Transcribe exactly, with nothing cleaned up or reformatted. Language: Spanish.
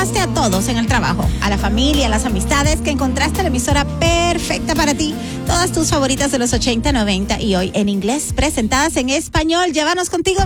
demostraste a todos en el trabajo, a la familia, a las amistades, que encontraste la emisora perfecta para ti. Todas tus favoritas de los ochenta, noventa y hoy en inglés, presentadas en español. Llévanos contigo.